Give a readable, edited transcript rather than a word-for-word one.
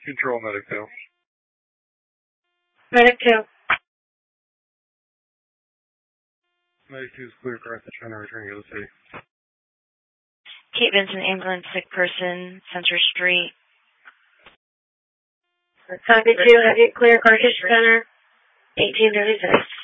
Control Medic 2. Medic 2. Medic 2 is clear across the China returning to the city. Kate Vincent, ambulance, sick person, Center Street. Copy 2, have you clear Carthage Center, 1836.